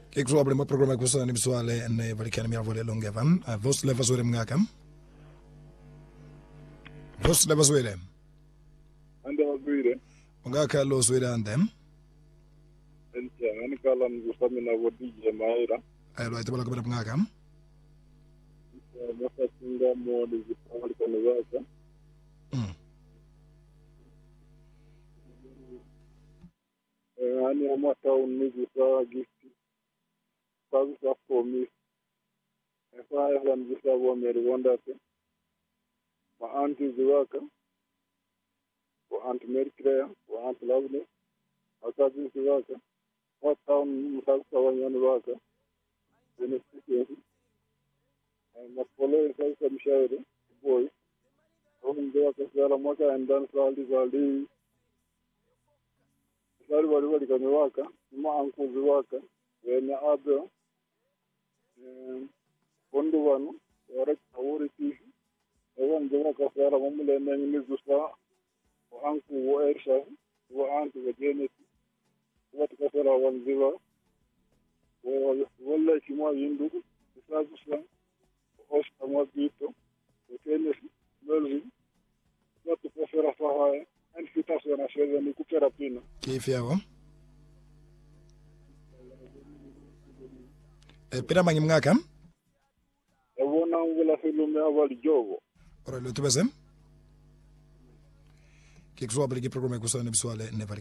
Ke ku abri ma programa ku sana ni biswale ne valikana mi avole longevam. Vos leva zore mngakam. Vos leva zore. Ande wabire. Mngaka lo zore andem. Ente ani kala ngustamina wodi jemaira. Aylo aytibala kabra mngakam. Masa tinga mo ni zipali kwa nwaka. Ani amata unizi sawa gifti. Sabi sa komi. Esa ya mjisa wa meriwanda te. Ma anti ziwaka. Wa anti merikrea. Wa anti lavne. Asabi ziwaka. Wa taun msaksa wa nyani waka. Beneficiary. Mapole sasa mshauri. Boy. Ndio kasala mwaka endan saldi. Sari wali kanyewaka. Ma anku ziwaka. Wenya abyo. Kondo wanu. Yara kawuri tishi. Ewan jema kasara mamule nengi zusa. Wa anku wa ersha. Wa anku wa jeneti. Watu kasara wanziwa. Wala kima yindu. Isa zusa. Osta mwabito. Utenesi. Melzi. Watu kasara fahaya. Enfita sana shweza ni kupera pina. Kifi yao. Pira mangi mngaka. Ewona ngula filume awali jogo. Ora lo tubasem. Ke ku abri ke programa ku sana ni biswale ne